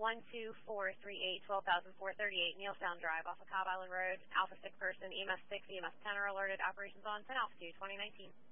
12438, 12,438 Neilstown Drive off of Cobb Island Road, Alpha 6 person, EMS 6, EMS 10 are alerted, operations on 10 altitude 2019.